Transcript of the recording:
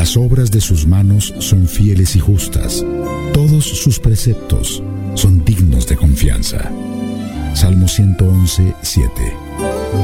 Las obras de sus manos son fieles y justas. Todos sus preceptos son dignos de confianza. Salmo 111, 7.